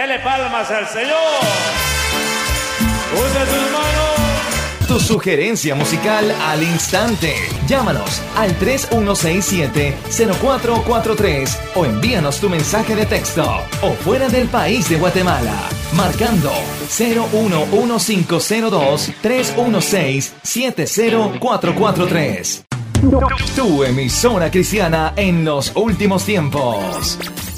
Dele palmas al Señor. Usa sus manos. Tu sugerencia musical al instante. Llámanos al 3167-0443 o envíanos tu mensaje de texto o fuera del país de Guatemala, marcando 011502-316-70443. Tu emisora cristiana en los últimos tiempos.